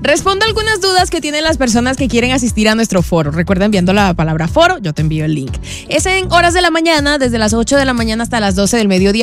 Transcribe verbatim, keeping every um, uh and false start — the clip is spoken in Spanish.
Respondo algunas dudas que tienen las personas que quieren asistir a nuestro foro. Recuerda enviando la palabra foro, yo te envío el link. Es en horas de la mañana, desde las ocho de la mañana hasta las doce del mediodía.